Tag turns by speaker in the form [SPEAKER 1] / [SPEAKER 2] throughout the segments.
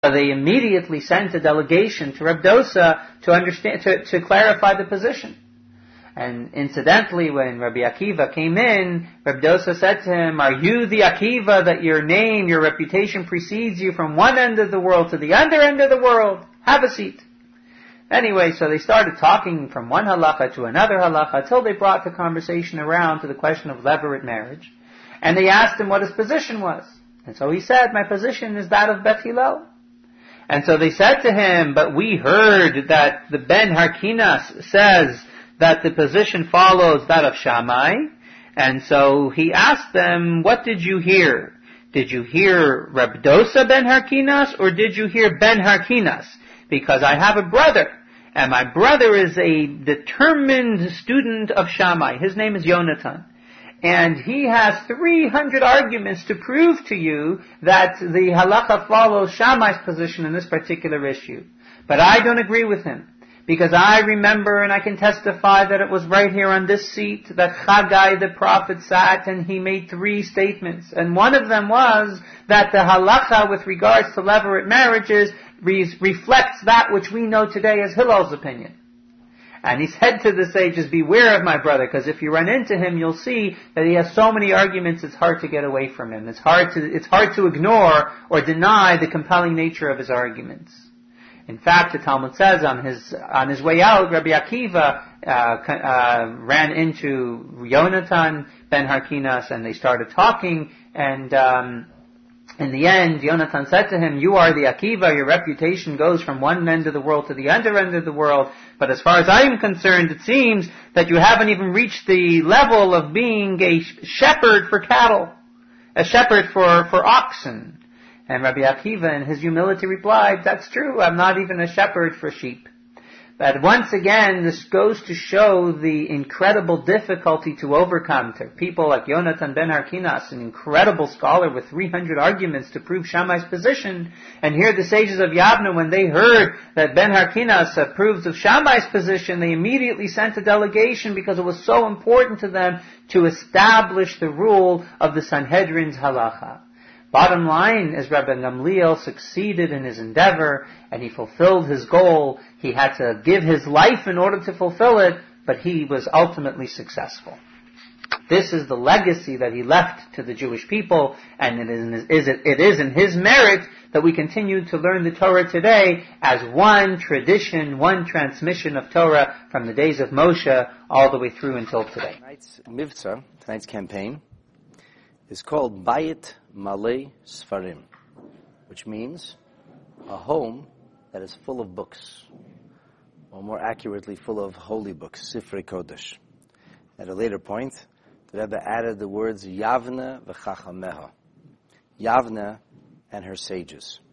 [SPEAKER 1] they immediately sent a delegation to Reb Dosa to clarify the position. And incidentally, when Rabbi Akiva came in, Reb Dosa said to him, "Are you the Akiva that your name, your reputation precedes you from one end of the world to the other end of the world? Have a seat." Anyway, so they started talking from one halacha to another halacha until they brought the conversation around to the question of levirate marriage. And they asked him what his position was. And so he said, "My position is that of Beth Hillel." And so they said to him, "But we heard that the Ben Harkinas says that the position follows that of Shammai." And so he asked them, "What did you hear? Did you hear Reb Dosa Ben Harkinas, or did you hear Ben Harkinas? Because I have a brother, and my brother is a determined student of Shammai. His name is Yonatan. And he has 300 arguments to prove to you that the halacha follows Shammai's position in this particular issue. But I don't agree with him, because I remember and I can testify that it was right here on this seat that Haggai the prophet sat and he made 3 statements. And one of them was that the halacha with regards to levirate marriages reflects that which we know today as Hillel's opinion." And he said to the sages, "Beware of my brother, because if you run into him, you'll see that he has so many arguments, it's hard to get away from him. It's hard to ignore or deny the compelling nature of his arguments." In fact, the Talmud says on his way out, Rabbi Akiva ran into Yonatan ben Harkinas, and they started talking, and in the end, Yonatan said to him, "You are the Akiva, your reputation goes from one end of the world to the other end of the world, but as far as I am concerned, it seems that you haven't even reached the level of being a shepherd for cattle, a shepherd for oxen." And Rabbi Akiva, in his humility, replied, "That's true, I'm not even a shepherd for sheep." But once again, this goes to show the incredible difficulty to overcome. To people like Yonatan ben Harkinas, an incredible scholar with 300 arguments to prove Shammai's position. And here the sages of Yavna, when they heard that Ben Harkinas approves of Shammai's position, they immediately sent a delegation because it was so important to them to establish the rule of the Sanhedrin's halacha. Bottom line is Rabbi Gamliel succeeded in his endeavor, and he fulfilled his goal. He had to give his life in order to fulfill it, but he was ultimately successful. This is the legacy that he left to the Jewish people, and it is in his merit that we continue to learn the Torah today as one tradition, one transmission of Torah from the days of Moshe all the way through until today.
[SPEAKER 2] Tonight's Mivtza, tonight's campaign, is called Bayit Malei Sfarim, which means a home that is full of books, or more accurately, full of holy books, Sifrei Kodesh. At a later point, the Rebbe added the words Yavna v'chachameha, Yavna and her sages.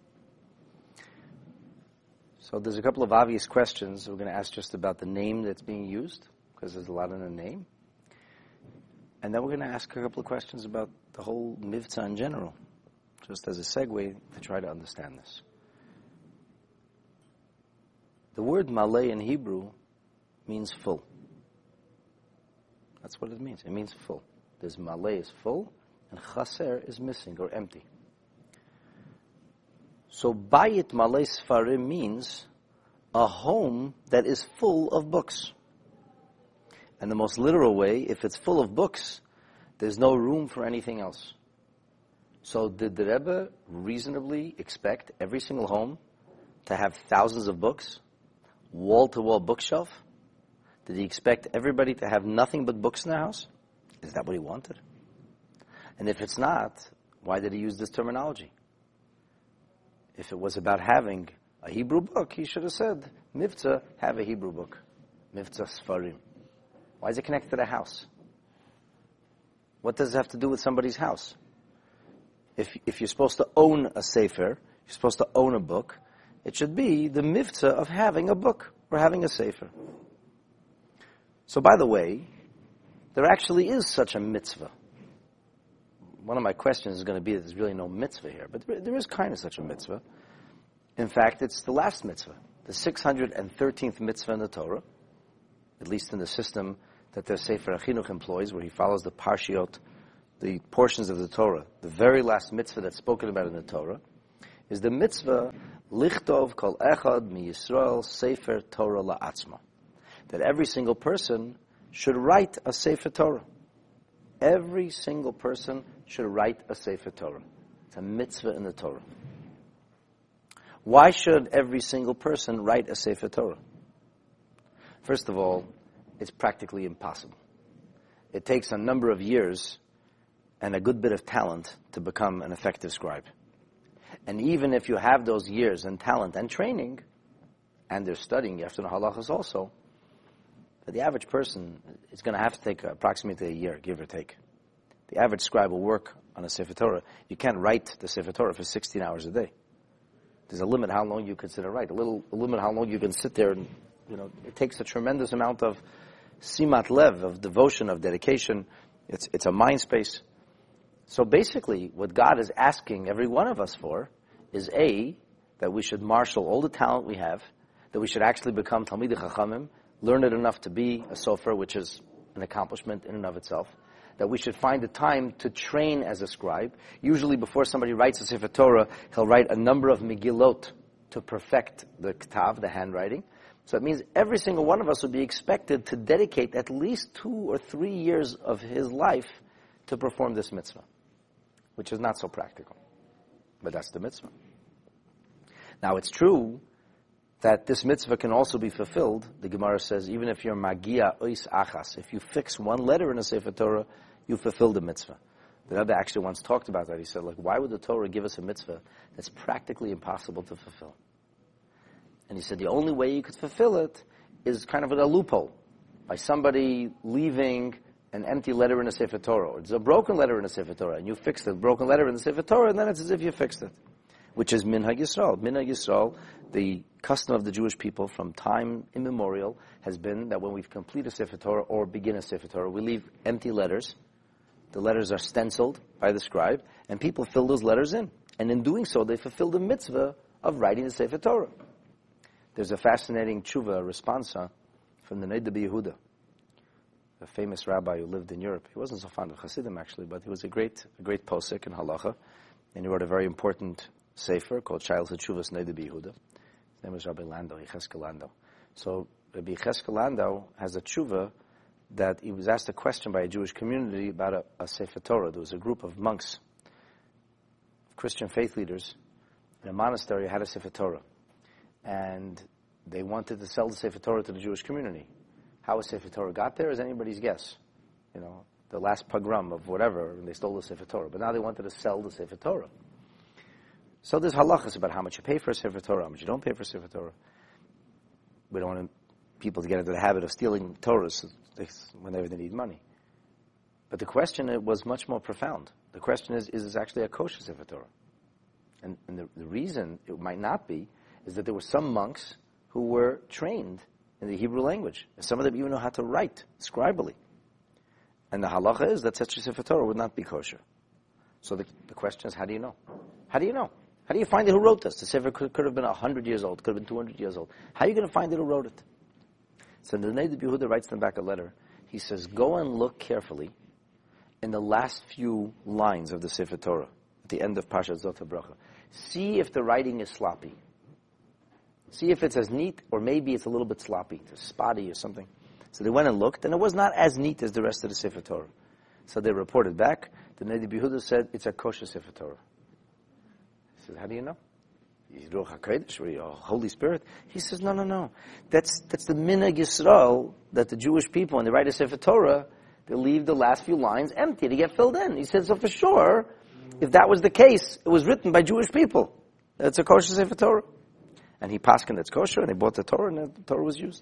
[SPEAKER 2] So there's a couple of obvious questions we're going to ask just about the name that's being used, because there's a lot in the name. And then we're going to ask a couple of questions about the whole Mivtza in general, just as a segue to try to understand this. The word malei in Hebrew means full. That's what it means. It means full. There's malei is full, and chaser is missing or empty. So bayit malei sfarim means a home that is full of books. And the most literal way, if it's full of books, there's no room for anything else. So did the Rebbe reasonably expect every single home to have thousands of books, wall-to-wall bookshelf? Did he expect everybody to have nothing but books in their house? Is that what he wanted? And if it's not, why did he use this terminology? If it was about having a Hebrew book, he should have said, Mivtza, have a Hebrew book. Mivtza Sfarim. Why is it connected to the house? What does it have to do with somebody's house? If you're supposed to own a sefer, you're supposed to own a book, it should be the mivtza of having a book or having a sefer. So by the way, there actually is such a mitzvah. One of my questions is going to be that there's really no mitzvah here, but there is kind of such a mitzvah. In fact, it's the last mitzvah, the 613th mitzvah in the Torah, at least in the system that their Sefer HaChinuch employs, where he follows the parshiot, the portions of the Torah, the very last mitzvah that's spoken about in the Torah. is the mitzvah lichtov kol echad mi Yisrael sefer Torah la'atzma. That every single person should write a sefer Torah. Every single person should write a sefer Torah. It's a mitzvah in the Torah. Why should every single person write a sefer Torah? First of all, it's practically impossible. It takes a number of years and a good bit of talent to become an effective scribe. And even if you have those years and talent and training, and they're studying, you have to know halachas also, the average person is going to have to take approximately a year, give or take. The average scribe will work on a Sefer Torah. You can't write the Sefer Torah for 16 hours a day. There's a limit how long you can sit and write, a limit how long you can sit there, and it takes a tremendous amount of simat lev, of devotion, of dedication. It's a mind space. So basically, what God is asking every one of us for is that we should marshal all the talent we have, that we should actually become Talmidei Chachamim, learn it enough to be a sofer, which is an accomplishment in and of itself, that we should find the time to train as a scribe. Usually before somebody writes a Sefer Torah, he'll write a number of Megillot to perfect the ktav, the handwriting. So it means every single one of us would be expected to dedicate at least 2 or 3 years of his life to perform this mitzvah, which is not so practical. But that's the mitzvah. Now it's true that this mitzvah can also be fulfilled. The Gemara says, even if you're magia ois achas, if you fix one letter in a Sefer Torah, you fulfill the mitzvah. The Rebbe actually once talked about that. He said, why would the Torah give us a mitzvah that's practically impossible to fulfill? And he said, the only way you could fulfill it is kind of a loophole, by somebody leaving an empty letter in a Sefer Torah, or it's a broken letter in a Sefer Torah, and you fixed it, broken letter in the Sefer Torah, and then it's as if you fixed it, which is Minhag Yisrael. Minhag Yisrael, the custom of the Jewish people from time immemorial, has been that when we complete a Sefer Torah or begin a Sefer Torah, we leave empty letters. The letters are stenciled by the scribe, and people fill those letters in. And in doing so, they fulfill the mitzvah of writing the Sefer Torah. There's a fascinating tshuva, responsa, from the Noda B'Yehuda, a famous rabbi who lived in Europe. He wasn't so fond of Hasidim, actually, but he was a great posek in halacha, and he wrote a very important sefer called Shailas HaTshuvas Noda B'Yehuda. His name was Rabbi Landau, Yecheskel Landau. So Rabbi Yecheskel Landau has a tshuva that he was asked a question by a Jewish community about a Sefer Torah. There was a group of monks, Christian faith leaders, in a monastery had a Sefer Torah. And they wanted to sell the Sefer Torah to the Jewish community. How a Sefer Torah got there is anybody's guess. The last pogrom of whatever, they stole the Sefer Torah. But now they wanted to sell the Sefer Torah. So there's halachas about how much you pay for a Sefer Torah, how much you don't pay for a Sefer Torah. We don't want people to get into the habit of stealing Torahs whenever they need money. But the question was much more profound. The question is this actually a kosher Sefer Torah? And the reason it might not be is that there were some monks who were trained in the Hebrew language. And some of them even know how to write scribally. And the halacha is that such a Sefer Torah would not be kosher. So the question is, how do you know? How do you know? How do you find out who wrote this? The Sefer could have been 100 years old, could have been 200 years old. How are you going to find out who wrote it? So the Noda B'Yehuda writes them back a letter. He says, go and look carefully in the last few lines of the Sefer Torah, at the end of Parshat Zot HaBracha. See if the writing is sloppy. See if it's as neat, or maybe it's a little bit sloppy, it's spotty or something. So they went and looked, and it was not as neat as the rest of the Sefer Torah. So they reported back. The Noda B'Yehuda said, it's a kosher Sefer Torah. He said, how do you know? Ruach HaKodesh, or Holy Spirit? He says, no. That's the Minhag Yisrael, that the Jewish people, when they write a Sefer Torah, they leave the last few lines empty to get filled in. He said, so for sure, if that was the case, it was written by Jewish people. That's a kosher Sefer Torah. And he paskin that's kosher, and they bought the Torah, and the Torah was used.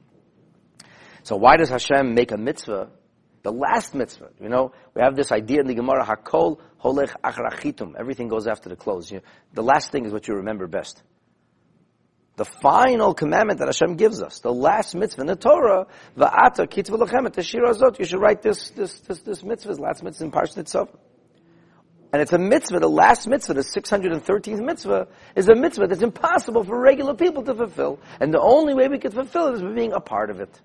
[SPEAKER 2] So why does Hashem make a mitzvah, the last mitzvah? We have this idea in the Gemara, Hakol holech achar chitum. Everything goes after the clothes. The last thing is what you remember best. The final commandment that Hashem gives us, the last mitzvah in the Torah, va'ata kitva lachem et hashira azot. You should write this mitzvah, last mitzvah in Parshat Nitzavim. And it's a mitzvah, the last mitzvah, the 613th mitzvah, is a mitzvah that's impossible for regular people to fulfill. And the only way we can fulfill it is by being a part of it.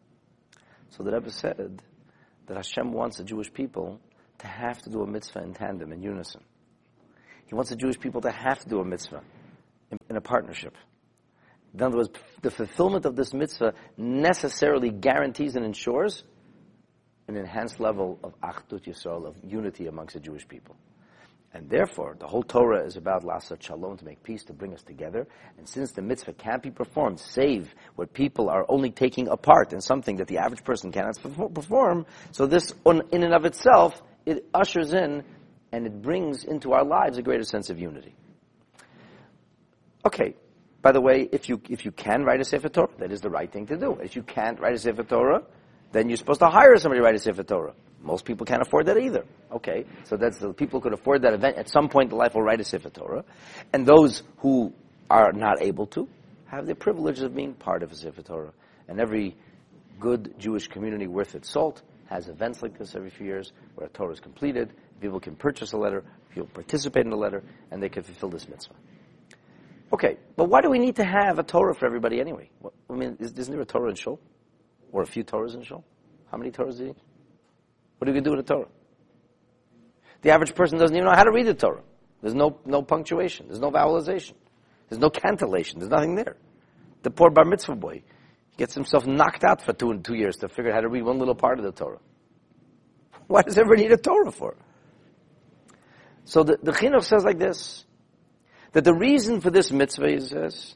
[SPEAKER 2] So the Rebbe said that Hashem wants the Jewish people to have to do a mitzvah in tandem, in unison. He wants the Jewish people to have to do a mitzvah in a partnership. In other words, the fulfillment of this mitzvah necessarily guarantees and ensures an enhanced level of Achdut Yisrael, of unity amongst the Jewish people. And therefore, the whole Torah is about Lasat Shalom, to make peace, to bring us together. And since the mitzvah can't be performed, save where people are only taking a part in something that the average person cannot perform, so this, in and of itself, it ushers in and it brings into our lives a greater sense of unity. Okay, by the way, if you can write a Sefer Torah, that is the right thing to do. If you can't write a Sefer Torah, then you're supposed to hire somebody to write a Sefer Torah. Most people can't afford that either. Okay, so that's the people who could afford that event. At some point in life will write a Sefer Torah. And those who are not able to have the privilege of being part of a Sefer Torah. And every good Jewish community worth its salt has events like this every few years where a Torah is completed. People can purchase a letter, people participate in the letter, and they can fulfill this mitzvah. Okay, but why do we need to have a Torah for everybody anyway? I mean, isn't there a Torah in Shul? Or a few Torahs in Shul? How many Torahs do you need? What are you going to do with a Torah? The average person doesn't even know how to read the Torah. There's no punctuation. There's no vowelization. There's no cantillation. There's nothing there. The poor bar mitzvah boy gets himself knocked out for 2 years to figure out how to read one little part of the Torah. Why does everybody need a Torah for? So the Chinuch says like this, that the reason for this mitzvah is this,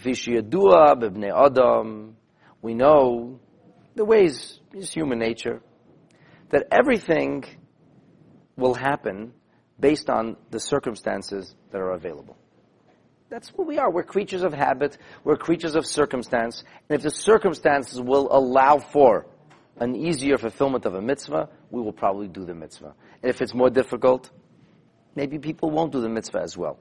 [SPEAKER 2] we know the ways is human nature, that everything will happen based on the circumstances that are available. That's what we are. We're creatures of habit. We're creatures of circumstance. And if the circumstances will allow for an easier fulfillment of a mitzvah, we will probably do the mitzvah. And if it's more difficult, maybe people won't do the mitzvah as well.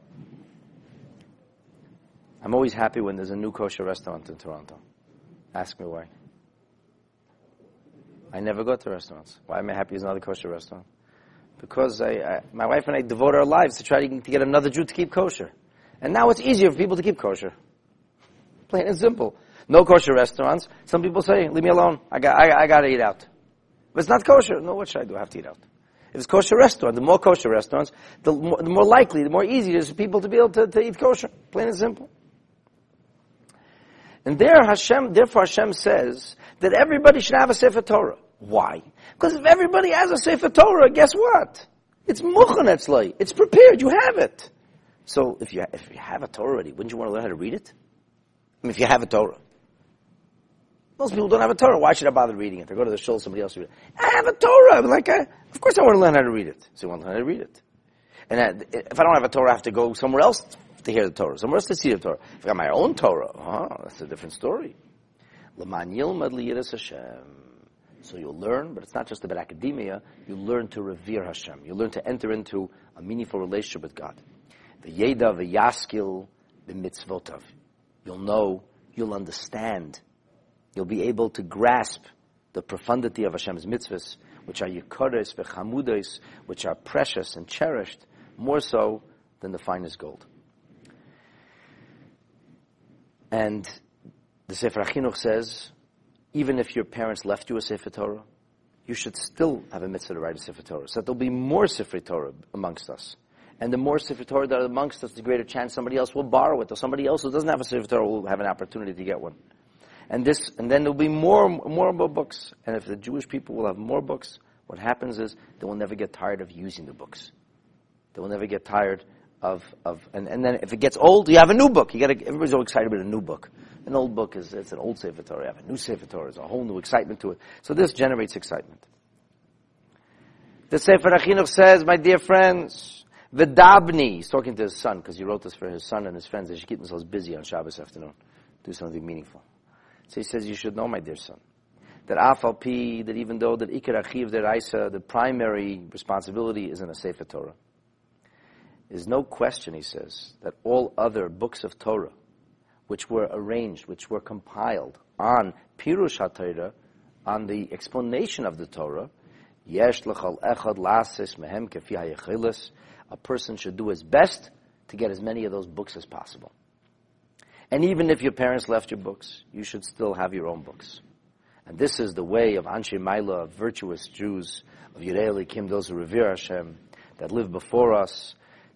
[SPEAKER 2] I'm always happy when there's a new kosher restaurant in Toronto. Ask me why. I never go to restaurants. Why am I happy there's another kosher restaurant? Because my wife and I devote our lives to try to get another Jew to keep kosher. And now it's easier for people to keep kosher. Plain and simple. No kosher restaurants. Some people say, leave me alone. I got to eat out. If it's not kosher, no, what should I do? I have to eat out. If it's kosher restaurant, the more kosher restaurants, the more likely, the more easy it is for people to be able to eat kosher. Plain and simple. And therefore Hashem says that everybody should have a Sefer Torah. Why? Because if everybody has a Sefer Torah, guess what? It's muchen etzloi. It's prepared. You have it. So if you have a Torah already, wouldn't you want to learn how to read it? I mean, if you have a Torah. Most people don't have a Torah. Why should I bother reading it? Or go to the shul, somebody else read it. I have a Torah. Of course I want to learn how to read it. So you want to learn how to read it. And if I don't have a Torah, I have to go somewhere else to hear the Torah, somewhere else to see the Torah. If I got my own Torah, that's a different story. L'man yilmad liyiras Hashem. So you'll learn, but it's not just about academia. You learn to revere Hashem. You learn to enter into a meaningful relationship with God. The yeda v'yaskil b'mitzvotav. You'll know, you'll understand, you'll be able to grasp the profundity of Hashem's mitzvahs, which are yikoros v'chamudos, which are precious and cherished, more so than the finest gold. And the Sefer HaChinuch says, even if your parents left you a Sefer Torah, you should still have a mitzvah to write a Sefer Torah. So there'll be more Sefer Torah amongst us. And the more Sefer Torah that are amongst us, the greater chance somebody else will borrow it, or somebody else who doesn't have a Sefer Torah will have an opportunity to get one. And then there'll be more and more books. And if the Jewish people will have more books, what happens is they will never get tired of using the books. They will never get tired and then if it gets old, you have a new book. Everybody's all excited about a new book. An old book it's an old Sefer Torah. You have a new Sefer Torah. There's a whole new excitement to it. So this generates excitement. The Sefer HaChinuch says, my dear friends, V'dabni, he's talking to his son, because he wrote this for his son and his friends. They should keep themselves busy on Shabbos afternoon. Do something meaningful. So he says, you should know, my dear son, that afal pi, that even though that ikar achiv deraisa, the primary responsibility is in a Sefer Torah, there's no question, he says, that all other books of Torah, which were arranged, which were compiled on Pirush HaTorah, on the explanation of the Torah, yesh l'chal echad lasis mehem kefi hayechilas, a person should do his best to get as many of those books as possible. And even if your parents left your books, you should still have your own books. And this is the way of Anshe Maila, of virtuous Jews, of Yirei Elikim, those who revere Hashem, that live before us,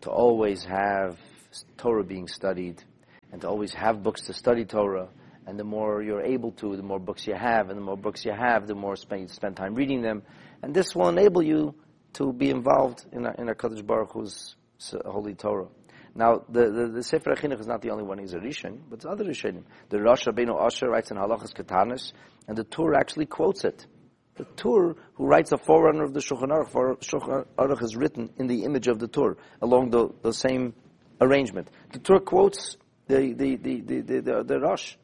[SPEAKER 2] to always have Torah being studied, and to always have books to study Torah. And the more you're able to, the more books you have, and the more books you have, the more you spend time reading them. And this will enable you to be involved in our Kadosh Baruch Hu's holy Torah. Now, the Sefer HaChinuch is not the only one. He's a Rishon, but it's other Rishonim. The Rosh Rabbeinu Asher writes in Halachas Ketanis, and the Tur actually quotes it. The Tur, who writes the forerunner of the Shulchan Aruch, for Shulchan Aruch is written in the image of the Tur, along the same arrangement. The Tur quotes the Rosh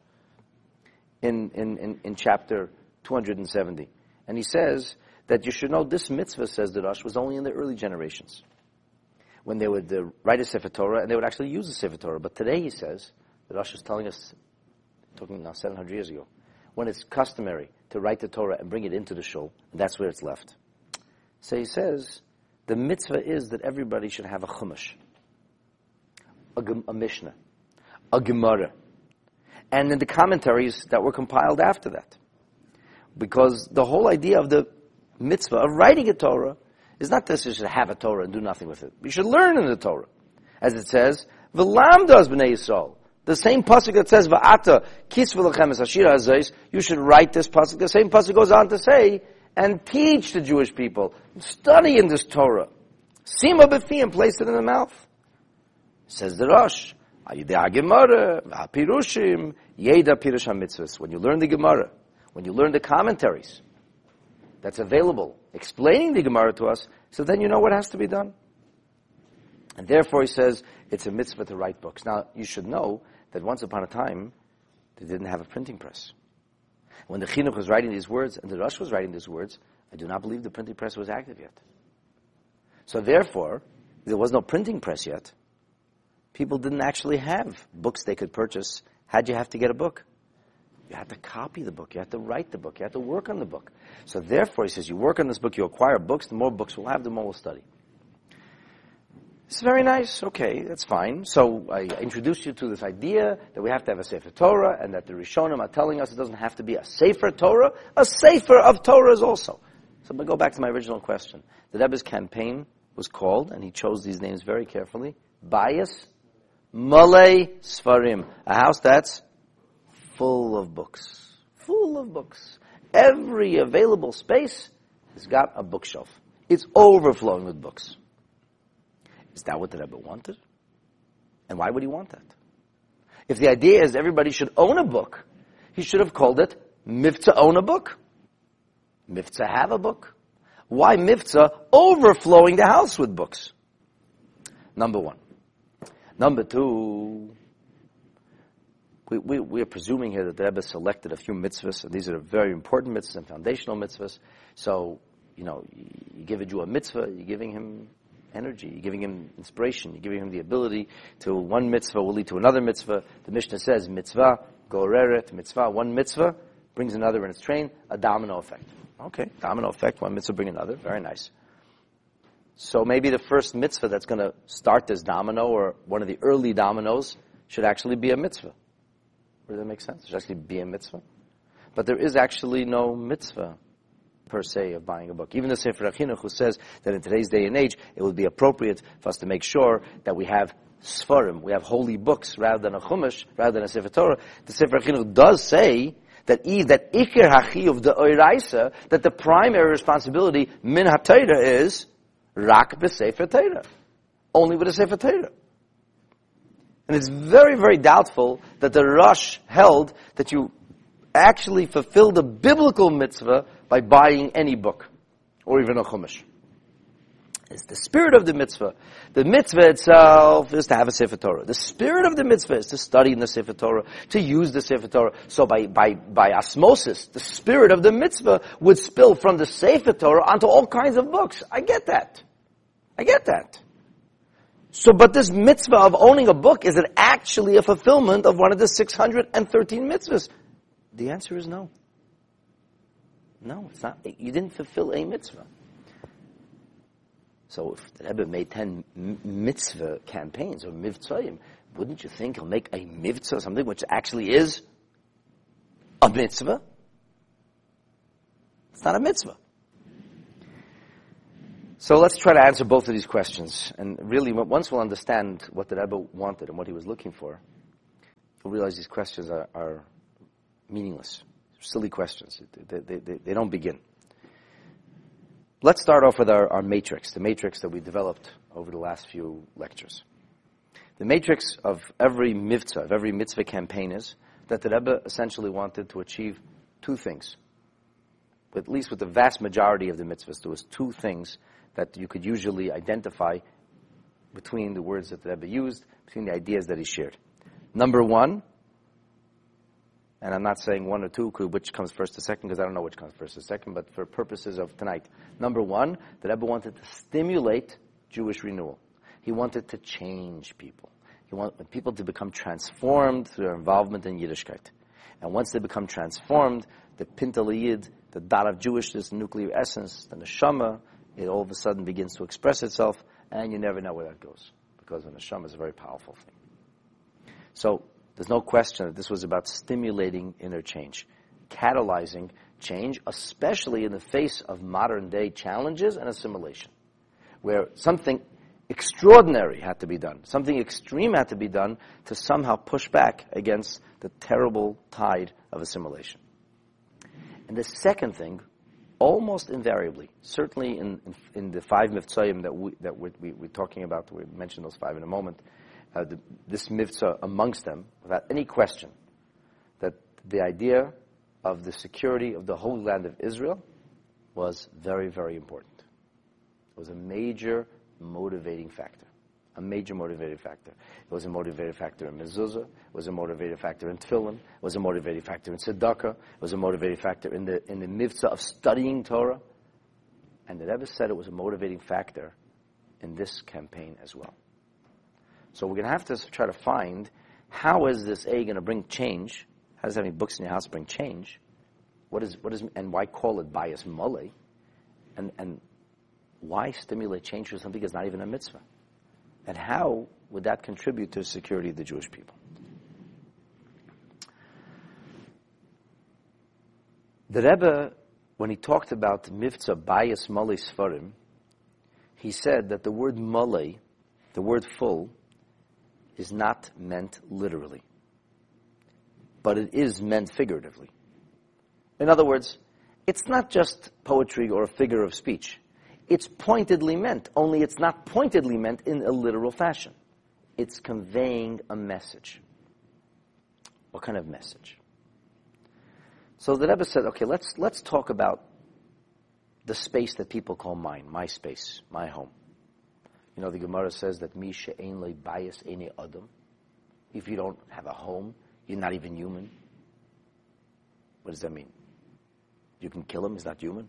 [SPEAKER 2] in chapter 270. And he says that you should know this mitzvah, says the Rosh, was only in the early generations, when they would write a Sefer Torah, and they would actually use a Sefer Torah. But today, he says, the Rosh is telling us, talking now 700 years ago, when it's customary to write the Torah and bring it into the shul, and that's where it's left. So he says, the mitzvah is that everybody should have a chumash, a mishnah, a gemara, and then the commentaries that were compiled after that. Because the whole idea of the mitzvah of writing a Torah is not that you should have a Torah and do nothing with it. You should learn in the Torah. As it says, V'lamdas b'nei Yisrael. The same pasuk that says, V'ata kis v'lechem es hashira hazayis, you should write this pasuk. The same pasuk goes on to say, and teach the Jewish people, study in this Torah. Sima b'fi, place it in the mouth. Says the Rosh, when you learn the Gemara, when you learn the commentaries that's available, explaining the Gemara to us, so then you know what has to be done. And therefore he says, it's a mitzvah to write books. Now, you should know that once upon a time, they didn't have a printing press. When the Chinuch was writing these words, and the Rosh was writing these words, I do not believe the printing press was active yet. So therefore, there was no printing press yet. People didn't actually have books they could purchase. How'd you have to get a book? You had to copy the book. You had to write the book. You had to work on the book. So therefore, he says, you work on this book, you acquire books, the more books we'll have, the more we'll study. It's very nice. Okay, that's fine. So I introduced you to this idea that we have to have a Sefer Torah, and that the Rishonim are telling us it doesn't have to be a Sefer Torah. A Sefer of Torah is also. So I'm going to go back to my original question. The Rebbe's campaign was called, and he chose these names very carefully, Bayis Malei Sfarim. A house that's full of books. Full of books. Every available space has got a bookshelf. It's overflowing with books. Is that what the Rebbe wanted? And why would he want that? If the idea is everybody should own a book, he should have called it Mivtza Own a Book. Mivtza Have a Book. Why Mivtza overflowing the house with books? Number one. Number two, we are presuming here that the Rebbe selected a few mitzvahs, and these are very important mitzvahs and foundational mitzvahs. So, you give a Jew a mitzvah, you're giving him energy, you're giving him inspiration, you're giving him the ability to, one mitzvah will lead to another mitzvah. The Mishnah says, mitzvah, goreret, mitzvah, one mitzvah brings another in its train, a domino effect. Okay, domino effect, one mitzvah bring another, very nice. So maybe the first mitzvah that's going to start this domino, or one of the early dominoes, should actually be a mitzvah. Does that make sense? It should actually be a mitzvah. But there is actually no mitzvah, per se, of buying a book. Even the Sefer HaChinuch, who says that in today's day and age, it would be appropriate for us to make sure that we have Sfarim, we have holy books, rather than a Chumash, rather than a Sefer Torah. The Sefer HaChinuch does say that Iker HaChiyuv de Oiraisa, that the primary responsibility, min HaTorah, is Rak b'Sefer Torah. Only with a Sefer Torah. And it's very, very doubtful that the Rosh held that you actually fulfill the biblical mitzvah by buying any book, or even a Chumash. It's the spirit of the mitzvah. The mitzvah itself is to have a Sefer Torah. The spirit of the mitzvah is to study in the Sefer Torah, to use the Sefer Torah. So by osmosis, the spirit of the mitzvah would spill from the Sefer Torah onto all kinds of books. I get that. So, but this mitzvah of owning a book, is it actually a fulfillment of one of the 613 mitzvahs? The answer is no. No, it's not. You didn't fulfill a mitzvah. So if the Rebbe made 10 mitzvah campaigns, or mivtzayim, wouldn't you think he'll make a mitzvah, something which actually is a mitzvah? It's not a mitzvah. So let's try to answer both of these questions. And really, once we'll understand what the Rebbe wanted and what he was looking for, we'll realize these questions are meaningless, silly questions. They don't begin. Let's start off with our matrix, the matrix that we developed over the last few lectures. The matrix of every mitzvah, of every mitzvah campaign is that the Rebbe essentially wanted to achieve two things. At least with the vast majority of the mitzvahs, there was two things that you could usually identify between the words that the Rebbe used, between the ideas that he shared. Number one, and I'm not saying one or two, which comes first or second, because I don't know which comes first or second, but for purposes of tonight. Number one, the Rebbe wanted to stimulate Jewish renewal. He wanted to change people. He wanted people to become transformed through their involvement in Yiddishkeit. And once they become transformed, the Pintel Yid, the dot of Jewishness, the nuclear essence, the neshama, it all of a sudden begins to express itself, and you never know where that goes, because the neshama is a very powerful thing. So there's no question that this was about stimulating inner change, catalyzing change, especially in the face of modern-day challenges and assimilation, where something extraordinary had to be done, something extreme had to be done to somehow push back against the terrible tide of assimilation. And the second thing, almost invariably, certainly in the five mitzvahim that we're talking about, we mentioned those five in a moment, this mitzvah amongst them, without any question, that the idea of the security of the Holy Land of Israel was very, very important. It was a major motivating factor. A major motivating factor. It was a motivating factor in mezuzah. It was a motivating factor in tefillin. It was a motivating factor in tzedakah. It was a motivating factor in the mitzvah of studying Torah. And the Rebbe said it was a motivating factor in this campaign as well. So we're going to have to try to find how is this going to bring change? How does having books in your house bring change? What is and why call it bias mole? And why stimulate change for something that's not even a mitzvah? And how would that contribute to the security of the Jewish people? The Rebbe, when he talked about Mivtza Bayis Malei Sfarim, he said that the word malei, the word full, is not meant literally, but it is meant figuratively. In other words, it's not just poetry or a figure of speech. It's pointedly meant, only it's not pointedly meant in a literal fashion. It's conveying a message. What kind of message? So the Rebbe said, okay, let's talk about the space that people call mine, my space, my home. You know, the Gemara says that Mi she'ein lo bayis eini adam. If you don't have a home, you're not even human. What does that mean? You can kill him, he's not human?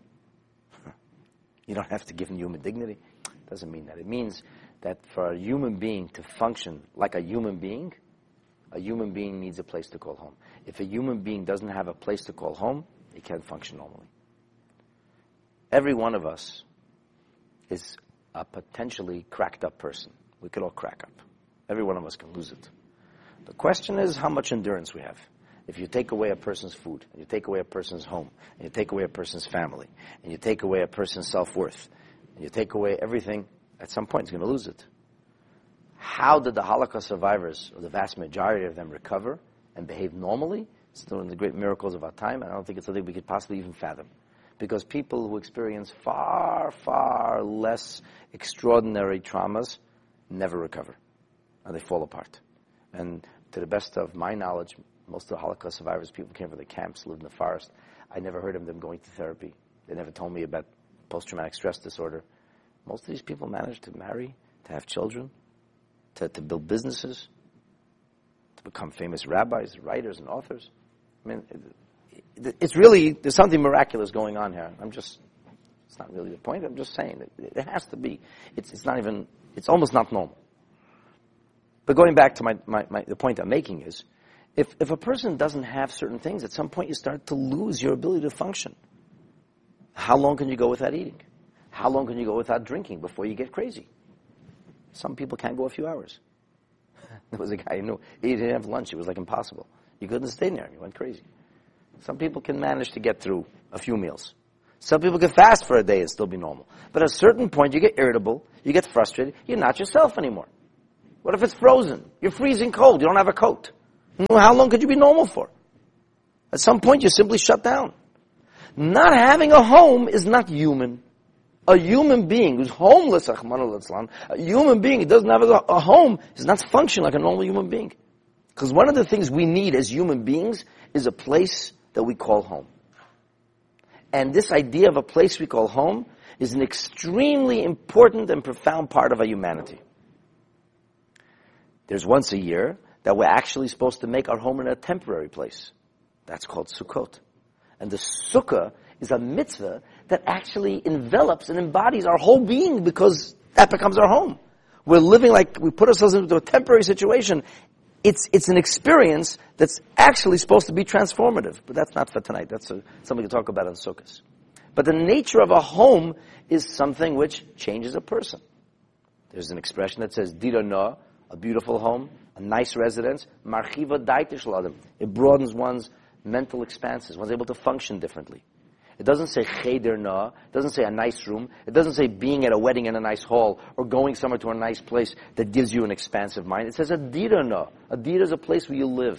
[SPEAKER 2] You don't have to give him human dignity. It doesn't mean that. It means that for a human being to function like a human being needs a place to call home. If a human being doesn't have a place to call home, he can't function normally. Every one of us is a potentially cracked up person. We could all crack up. Every one of us can lose it. The question is how much endurance we have. If you take away a person's food, and you take away a person's home, and you take away a person's family, and you take away a person's self-worth, and you take away everything, at some point he's going to lose it. How did the Holocaust survivors, or the vast majority of them, recover and behave normally? It's one of the great miracles of our time, and I don't think it's something we could possibly even fathom. Because people who experience far, far less extraordinary traumas never recover, and they fall apart. And to the best of my knowledge, most of the Holocaust survivors, people came from the camps, lived in the forest. I never heard of them going to therapy. They never told me about post-traumatic stress disorder. Most of these people managed to marry, to have children, to build businesses, to become famous rabbis, writers, and authors. I mean, it's really, there's something miraculous going on here. It's not really the point. I'm just saying that it has to be. It's not even, it's almost not normal. But going back to the point I'm making is, if a person doesn't have certain things, at some point you start to lose your ability to function. How long can you go without eating? How long can you go without drinking before you get crazy? Some people can't go a few hours. There was a guy who knew he didn't have lunch. It was like impossible. You couldn't stay there. He went crazy. Some people can manage to get through a few meals. Some people can fast for a day and still be normal. But at a certain point, you get irritable, you get frustrated, you're not yourself anymore. What if it's frozen? You're freezing cold, you don't have a coat. How long could you be normal for? At some point, you simply shut down. Not having a home is not human. A human being who's homeless, a human being who doesn't have a home is not functioning like a normal human being. Because one of the things we need as human beings is a place that we call home. And this idea of a place we call home is an extremely important and profound part of our humanity. There's once a year that we're actually supposed to make our home in a temporary place. That's called Sukkot. And the Sukkah is a mitzvah that actually envelops and embodies our whole being because that becomes our home. We're living like we put ourselves into a temporary situation. It's an experience that's actually supposed to be transformative. But that's not for tonight. That's something to talk about in Sukkot. But the nature of a home is something which changes a person. There's an expression that says, Dira no, a beautiful home, a nice residence, marchiva daitish ladam. It broadens one's mental expanses. One's able to function differently. It doesn't say cheder na. It doesn't say a nice room. It doesn't say being at a wedding in a nice hall or going somewhere to a nice place that gives you an expansive mind. It says a dira na. A dira is a place where you live.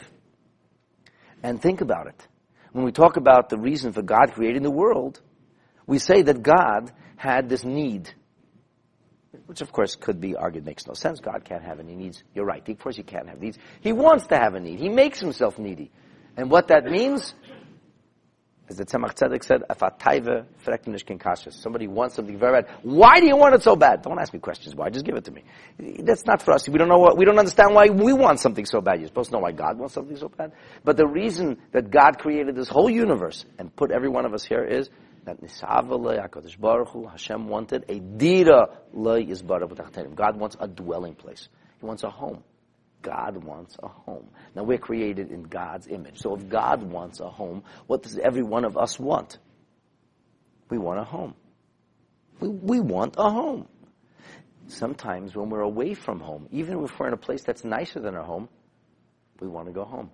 [SPEAKER 2] And think about it. When we talk about the reason for God creating the world, we say that God had this need, which of course could be argued makes no sense. God can't have any needs. You're right. Of course he can't have needs. He wants to have a need. He makes himself needy. And what that means, as the Tzemach Tzedek said, somebody wants something very bad. Why do you want it so bad? Don't ask me questions. Why? Just give it to me. That's not for us. We don't understand why we want something so bad. You're supposed to know why God wants something so bad. But the reason that God created this whole universe and put every one of us here is that HaKadosh Baruch Hu, Hashem wanted a dira lo yizbarach b'tachtenim. God wants a dwelling place. He wants a home. God wants a home. Now we're created in God's image. So if God wants a home, what does every one of us want? We want a home. We want a home. Sometimes when we're away from home, even if we're in a place that's nicer than our home, we want to go home.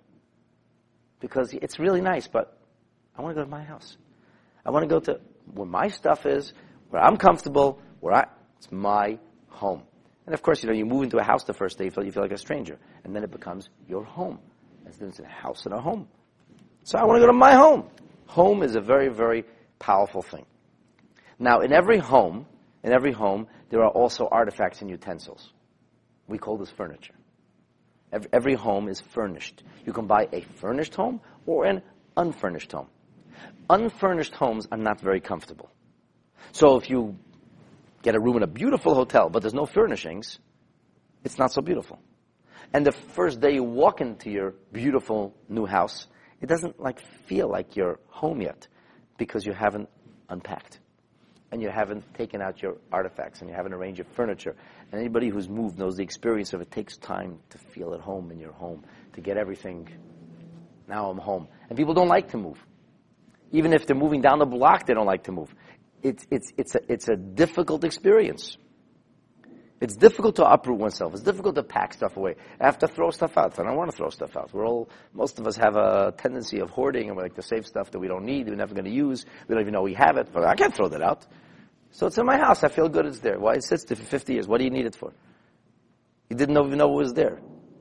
[SPEAKER 2] Because it's really nice, but I want to go to my house. I want to go to where my stuff is, where I'm comfortable, it's my home. And of course, you move into a house the first day, you feel like a stranger. And then it becomes your home. And then it's a house and a home. So I want to go to my home. Home is a very, very powerful thing. Now, in every home, there are also artifacts and utensils. We call this furniture. Every home is furnished. You can buy a furnished home or an unfurnished home. Unfurnished homes are not very comfortable. So if you get a room in a beautiful hotel, but there's no furnishings, it's not so beautiful. And the first day you walk into your beautiful new house, it doesn't feel like you're home yet, because you haven't unpacked. And you haven't taken out your artifacts, and you haven't arranged your furniture. And anybody who's moved knows the experience of it takes time to feel at home in your home, to get everything, now I'm home. And people don't like to move. Even if they're moving down the block, they don't like to move. It's a difficult experience. It's difficult to uproot oneself. It's difficult to pack stuff away. I have to throw stuff out. I don't want to throw stuff out. Most of us have a tendency of hoarding, and we like to save stuff that we don't need, we're never going to use. We don't even know we have it, but I can't throw that out. So it's in my house. I feel good it's there. Why? It sits there for 50 years. What do you need it for? You didn't even know it was there.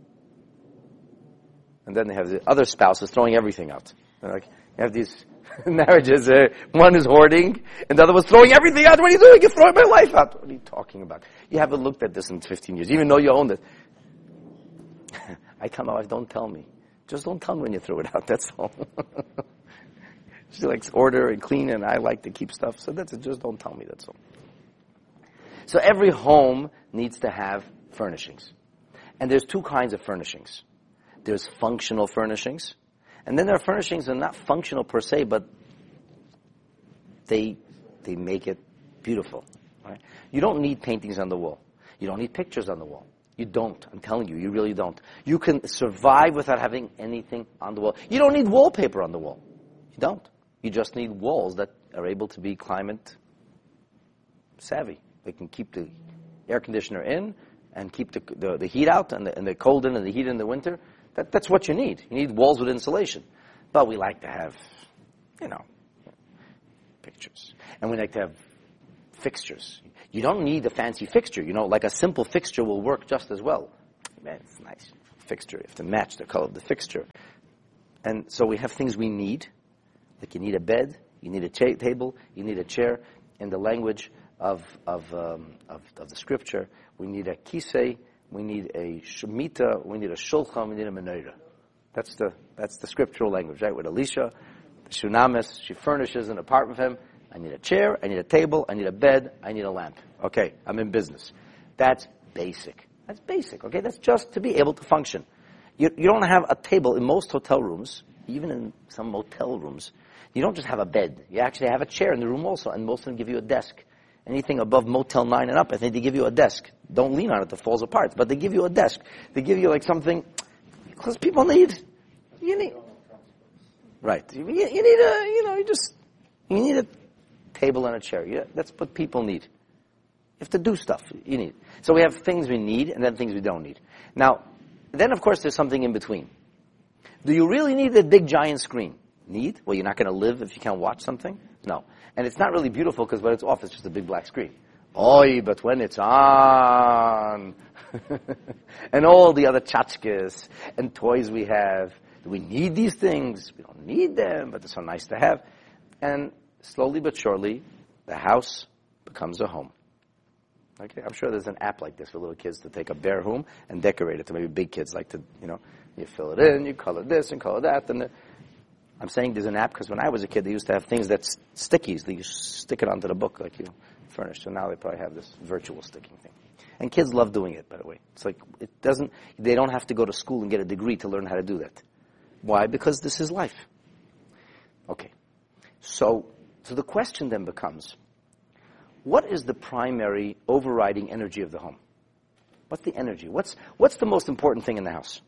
[SPEAKER 2] And then they have the other spouses throwing everything out. They're like, you have these marriages, one is hoarding, and the other was throwing everything out. What are you doing? You're throwing my life out. What are you talking about? You haven't looked at this in 15 years, even though you owned it. I tell my wife, don't tell me. Just don't tell me when you throw it out, that's all. She likes order and clean, and I like to keep stuff, so that's it. Just don't tell me, that's all. So every home needs to have furnishings. And there's two kinds of furnishings. There's functional furnishings, and then there are furnishings that are not functional per se, but they make it beautiful. Right? You don't need paintings on the wall. You don't need pictures on the wall. You don't. I'm telling you, you really don't. You can survive without having anything on the wall. You don't need wallpaper on the wall. You don't. You just need walls that are able to be climate savvy. They can keep the air conditioner in and keep the heat out and the cold in and the heat in the winter. That's what you need. You need walls with insulation. But we like to have, pictures. And we like to have fixtures. You don't need a fancy fixture. Like a simple fixture will work just as well. Man, it's nice. Fixture. You have to match the color of the fixture. And so we have things we need. Like you need a bed, you need a table, you need a chair. In the language of the scripture, we need a kisei, we need a shemitah, we need a shulchan, we need a menorah. That's the scriptural language, right? With Elisha, the Shunamis, she furnishes an apartment for him. I need a chair, I need a table, I need a bed, I need a lamp. Okay, I'm in business. That's basic. That's basic, okay? That's just to be able to function. You don't have a table in most hotel rooms, even in some motel rooms. You don't just have a bed. You actually have a chair in the room also, and most of them give you a desk. Anything above Motel 9 and up, I think they give you a desk. Don't lean on it, it falls apart. But they give you a desk. They give you like something, because people need. Right. You need a table and a chair. Yeah, that's what people need. You have to do stuff. You need. So we have things we need, and then things we don't need. Now, then of course there's something in between. Do you really need a big giant screen? Need? Well, you're not going to live if you can't watch something? No. And it's not really beautiful because when it's off, it's just a big black screen. Oy, but when it's on, and all the other tchotchkes and toys we have, do we need these things? We don't need them, but they're so nice to have. And slowly but surely, the house becomes a home. Okay, I'm sure there's an app like this for little kids to take a bare home and decorate it. To maybe big kids like to, you fill it in, you color this and color that, and I'm saying there's an app because when I was a kid, they used to have things that's stickies. They used to stick it onto the book like you furnished. So now they probably have this virtual sticking thing. And kids love doing it, by the way. It's like, they don't have to go to school and get a degree to learn how to do that. Why? Because this is life. Okay. So the question then becomes, what is the primary overriding energy of the home? What's the energy? What's the most important thing in the house?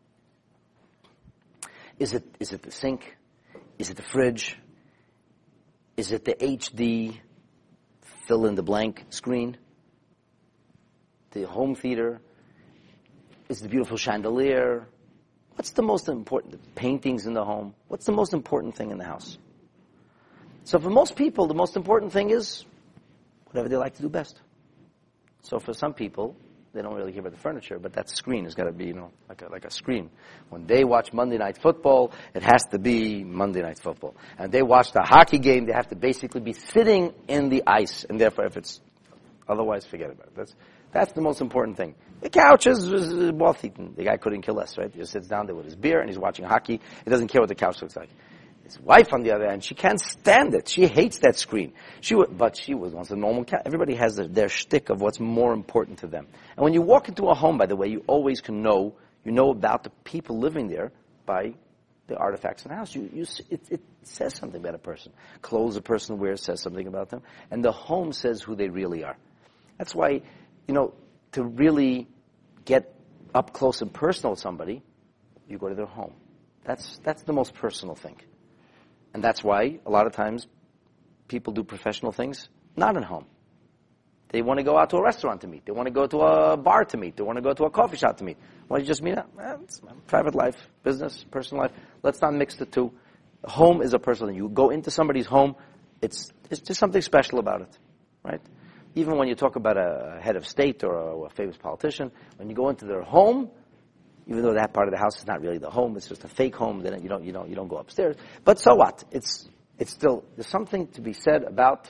[SPEAKER 2] Is it the sink? Is it the fridge? Is it the HD fill in the blank screen? The home theater? Is it the beautiful chandelier? What's the most important? The paintings in the home? What's the most important thing in the house? So for most people, the most important thing is whatever they like to do best. So for some people, they don't really care about the furniture, but that screen has got to be, like a screen. When they watch Monday Night Football, it has to be Monday Night Football. And they watch the hockey game, they have to basically be sitting in the ice. And therefore, if it's otherwise, forget about it. That's the most important thing. The couch is moth-eaten. The guy couldn't kill us, right? He just sits down there with his beer and he's watching hockey. He doesn't care what the couch looks like. His wife, on the other hand, she can't stand it. She hates that screen. But she was once a normal cat. Everybody has their shtick of what's more important to them. And when you walk into a home, by the way, you always can know, about the people living there by the artifacts in the house. It says something about a person. Clothes a person wears says something about them. And the home says who they really are. That's why, to really get up close and personal with somebody, you go to their home. That's the most personal thing. And that's why, a lot of times, people do professional things not at home. They want to go out to a restaurant to meet. They want to go to a bar to meet. They want to go to a coffee shop to meet. Why don't you just meet up? It's private life, business, personal life. Let's not mix the two. Home is a personal thing. You go into somebody's home, it's just something special about it, right? Even when you talk about a head of state or a famous politician, when you go into their home, even though that part of the house is not really the home, it's just a fake home, then you don't go upstairs. But so what? It's still, there's something to be said about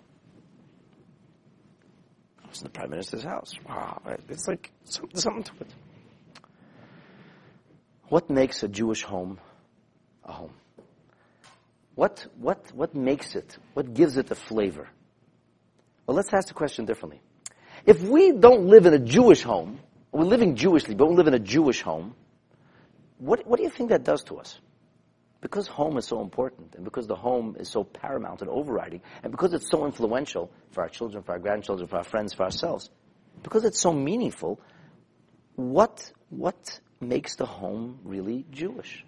[SPEAKER 2] it's the Prime Minister's house. Wow, it's like there's something to it. What makes a Jewish home a home? What makes it? What gives it a flavor? Well, let's ask the question differently. If we don't live in a Jewish home, we're living Jewishly, but we live in a Jewish home, what do you think that does to us? Because home is so important, and because the home is so paramount and overriding, and because it's so influential for our children, for our grandchildren, for our friends, for ourselves, because it's so meaningful, what makes the home really Jewish?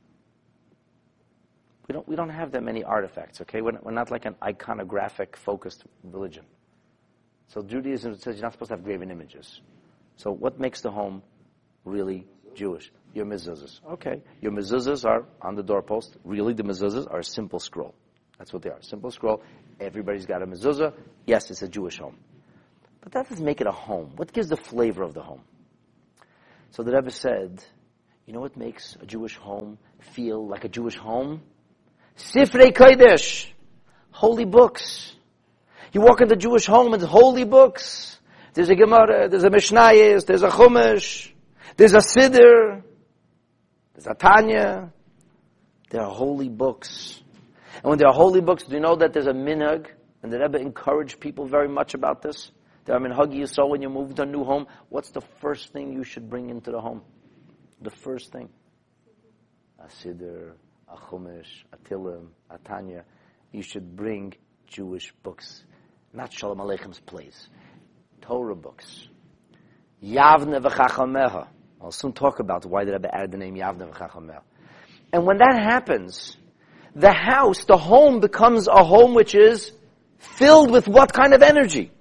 [SPEAKER 2] We don't have that many artifacts, okay? We're not like an iconographic focused religion. So Judaism says you're not supposed to have graven images. So what makes the home really Jewish? Your mezuzahs. Okay. Your mezuzahs are on the doorpost. Really, the mezuzahs are a simple scroll. That's what they are. Simple scroll. Everybody's got a mezuzah. Yes, it's a Jewish home. But that doesn't make it a home. What gives the flavor of the home? So the Rebbe said, you know what makes a Jewish home feel like a Jewish home? Sifrei Kodesh. Holy books. You walk into a Jewish home and it's holy books. There's a Gemara, there's a Mishnayos, there's a Chumash, there's a Siddur, there's a Tanya. There are holy books. And when there are holy books, do you know that there's a minhag? And the Rebbe encouraged people very much about this. There are minhag yisrael when you move to a new home. What's the first thing you should bring into the home? The first thing. A Siddur, a Chumash, a Tilim, a Tanya. You should bring Jewish books. Not Shalom Aleicham's plays. Torah books. Yavne v'chachameha. I'll soon talk about why the Rebbe added the name Yavne v'chachameha. And when that happens, the house, the home becomes a home which is filled with what kind of energy?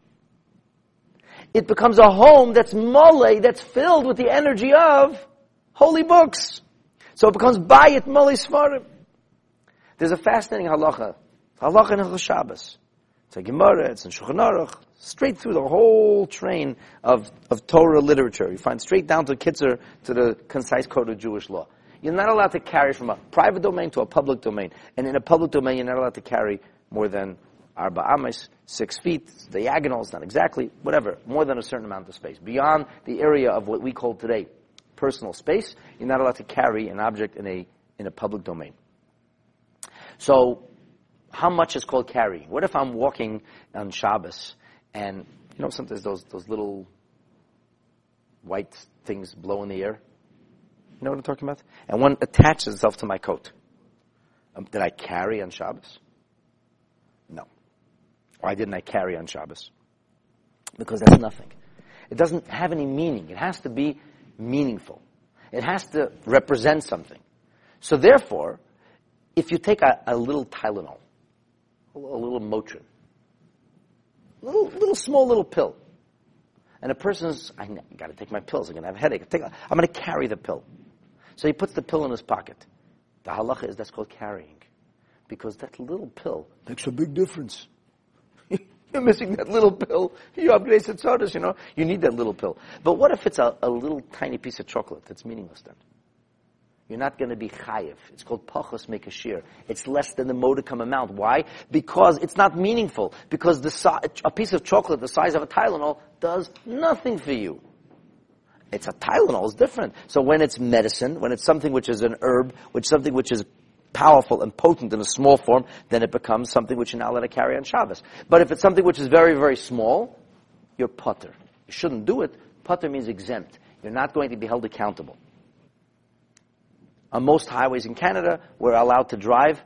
[SPEAKER 2] It becomes a home that's mole, that's filled with the energy of holy books. So it becomes bayit mole svarim. There's a fascinating halacha. Halacha in Hilchos Shabbos. It's a Gemara, it's in Shulchan Aruch, straight through the whole train of Torah literature. You find straight down to Kitzur, to the concise code of Jewish law. You're not allowed to carry from a private domain to a public domain. And in a public domain, you're not allowed to carry more than arba ames, 6 feet, diagonals, not exactly, whatever, more than a certain amount of space. Beyond the area of what we call today personal space, you're not allowed to carry an object in a public domain. So, how much is called carrying? What if I'm walking on Shabbos and, you know, sometimes those little white things blow in the air? You know what I'm talking about? And one attaches itself to my coat. Did I carry on Shabbos? No. Why didn't I carry on Shabbos? Because that's nothing. It doesn't have any meaning. It has to be meaningful. It has to represent something. So therefore, if you take a little Tylenol, a little Motrin, little small little pill, and a person's, I got to take my pills, I'm going to have a headache, I'm going to carry the pill. So he puts the pill in his pocket. The halacha is that's called carrying. Because that little pill makes a big difference. You're missing that little pill. You upgrade sodas, you know. You need that little pill. But what if it's a little tiny piece of chocolate that's meaningless then? You're not going to be chayiv. It's called pachos mekashir. It's less than the modicum amount. Why? Because it's not meaningful. Because a piece of chocolate the size of a Tylenol does nothing for you. It's a Tylenol. It's different. So when it's medicine, when it's something which is an herb, something which is powerful and potent in a small form, then it becomes something which you're not allowed to carry on Shabbos. But if it's something which is very, very small, you're putter. You shouldn't do it. Putter means exempt. You're not going to be held accountable. On most highways in Canada, we're allowed to drive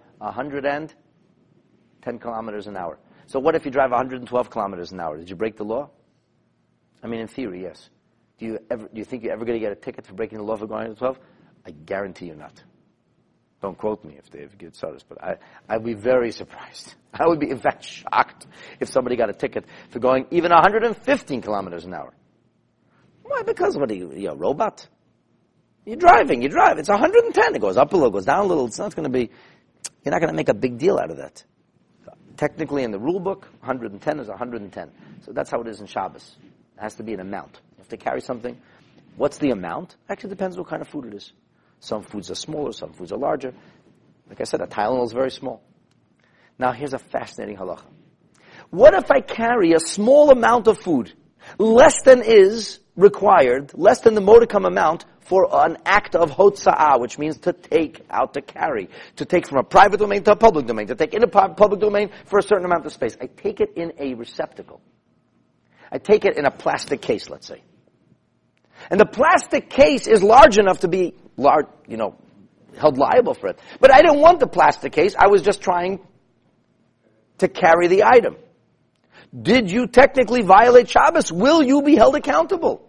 [SPEAKER 2] 110 kilometers an hour. So what if you drive 112 kilometers an hour? Did you break the law? I mean, in theory, yes. Do you think you're ever going to get a ticket for breaking the law for going 112? I guarantee you not. Don't quote me if they get sodas, but I'd be very surprised. I would be, in fact, shocked if somebody got a ticket for going even 115 kilometers an hour. Why? Because what are you a robot? You're driving, you drive. It's 110. It goes up a little, goes down a little. It's not going to be, you're not going to make a big deal out of that. Technically, in the rule book, 110 is 110. So that's how it is in Shabbos. It has to be an amount. You have to carry something. What's the amount? Actually, it depends what kind of food it is. Some foods are smaller, some foods are larger. Like I said, a Tylenol is very small. Now, here's a fascinating halacha. What if I carry a small amount of food, less than is required, less than the modicum amount, for an act of hotza'ah, which means to take out, to carry, to take from a private domain to a public domain, to take in a public domain for a certain amount of space. I take it in a receptacle. I take it in a plastic case, let's say. And the plastic case is large enough to be held liable for it. But I didn't want the plastic case. I was just trying to carry the item. Did you technically violate Shabbos? Will you be held accountable?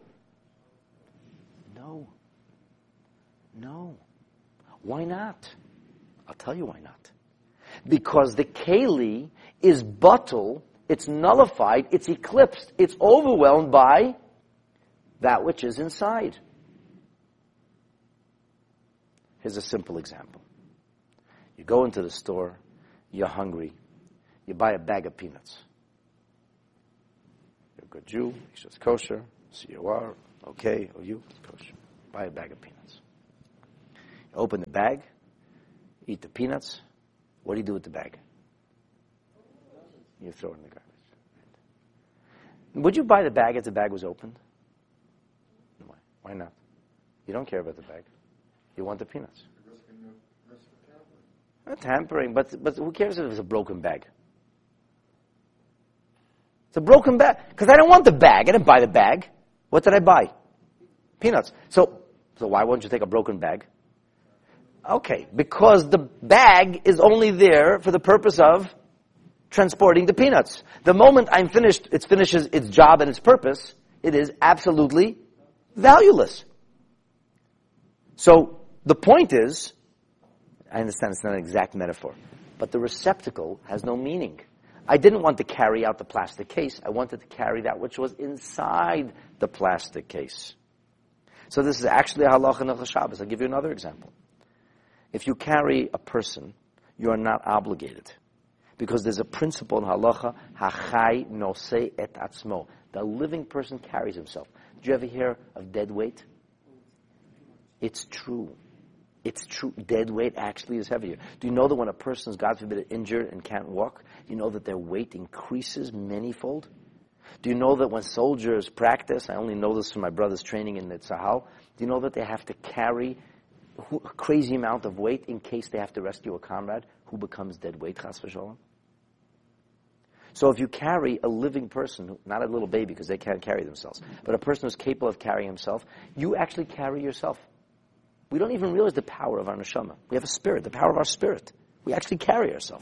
[SPEAKER 2] No. Why not? I'll tell you why not. Because the keli is batul, it's nullified, it's eclipsed, it's overwhelmed by that which is inside. Here's a simple example. You go into the store, you're hungry. You buy a bag of peanuts. You're a good Jew, it's just kosher, C-O-R, okay, or you, it's kosher. Buy a bag of peanuts. You open the bag, eat the peanuts. What do you do with the bag? You throw it in the garbage. Would you buy the bag if the bag was opened? Why not? You don't care about the bag. You want the peanuts. Not tampering, but who cares if it's a broken bag? It's a broken bag. Because I don't want the bag. I didn't buy the bag. What did I buy? Peanuts. So why won't you take a broken bag? Okay, because the bag is only there for the purpose of transporting the peanuts. The moment I'm finished, it finishes its job and its purpose, it is absolutely valueless. So the point is, I understand it's not an exact metaphor, but the receptacle has no meaning. I didn't want to carry out the plastic case. I wanted to carry that which was inside the plastic case. So this is actually a halacha in Hilchos Shabbos. I'll give you another example. If you carry a person, you are not obligated. Because there's a principle in halacha, hachai nosei et atzmo. The living person carries himself. Did you ever hear of dead weight? It's true. It's true. Dead weight actually is heavier. Do you know that when a person is, God forbid, injured and can't walk, you know that their weight increases manyfold? Do you know that when soldiers practice, I only know this from my brother's training in the Tzahal, do you know that they have to carry a crazy amount of weight in case they have to rescue a comrade who becomes dead weight, chas v'sholom? So if you carry a living person, not a little baby because they can't carry themselves, but a person who's capable of carrying himself, you actually carry yourself. We don't even realize the power of our neshama. We have a spirit, the power of our spirit. We actually carry ourselves.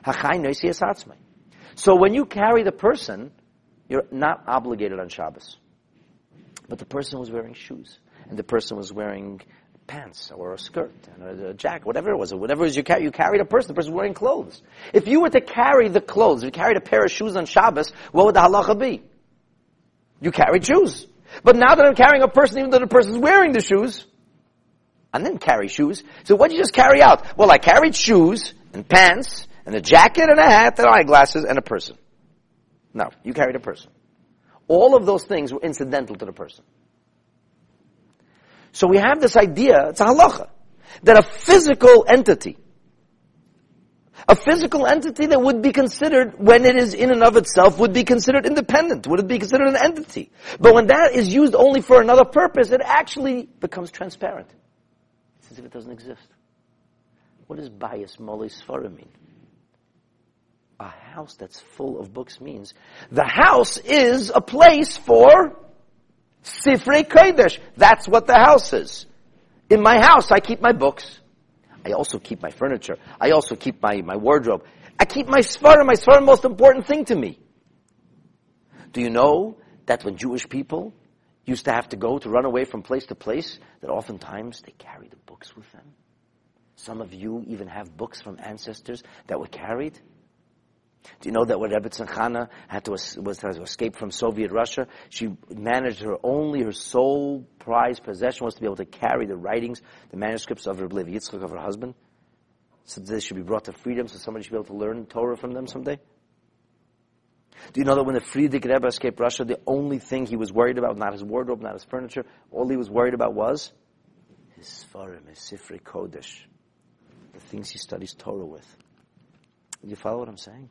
[SPEAKER 2] So when you carry the person, you're not obligated on Shabbos. But the person was wearing shoes, and the person was wearing pants or a skirt and a jacket, whatever it was you carried a person. The person was wearing clothes. If you were to carry the clothes, if you carried a pair of shoes on Shabbos, what would the halacha be? You carried shoes. But now that I'm carrying a person, even though the person's wearing the shoes, I didn't carry shoes. So what did you just carry out? Well, I carried shoes and pants and a jacket and a hat and eyeglasses and a person. No, you carried a person. All of those things were incidental to the person. So we have this idea, it's a halacha, that a physical entity that would be considered, when it is in and of itself, would be considered independent, would it be considered an entity. But when that is used only for another purpose, it actually becomes transparent. It's as if it doesn't exist. What does bayis molei sfarim mean? A house that's full of books means the house is a place for Sifrei Kodesh. That's what the house is. In my house, I keep my books. I also keep my furniture. I also keep my wardrobe. I keep my Sfarim. My Sfarim, most important thing to me. Do you know that when Jewish people used to have to run away from place to place, that oftentimes they carried the books with them? Some of you even have books from ancestors that were carried. Do you know that when Rebbetzin Chana had to escape from Soviet Russia, she managed her sole prized possession was to be able to carry the writings, the manuscripts of Rebbe Levi Yitzchak, of her husband, so they should be brought to freedom, so somebody should be able to learn Torah from them someday? Do you know that when the Frierdiker Rebbe escaped Russia, the only thing he was worried about, not his wardrobe, not his furniture, all he was worried about was his Sfarim, his Sifrei Kodesh, the things he studies Torah with. Do you follow what I'm saying?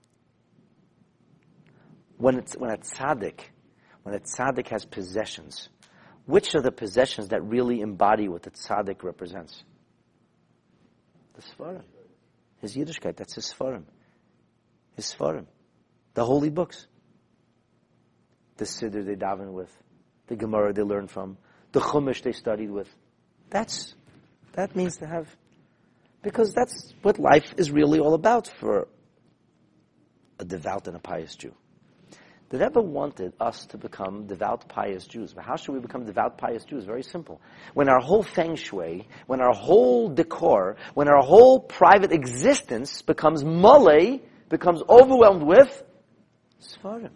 [SPEAKER 2] When a tzaddik has possessions, which are the possessions that really embody what the tzaddik represents? The Sfarim. His Yiddishkeit, that's his Sfarim. His Sfarim. The holy books. The Siddur they daven with. The Gemara they learn from. The Chumash they studied with. That means to have, because that's what life is really all about for a devout and a pious Jew. The Rebbe wanted us to become devout, pious Jews. But how should we become devout, pious Jews? Very simple. When our whole feng shui, when our whole decor, when our whole private existence becomes molei, becomes overwhelmed with Sfarim.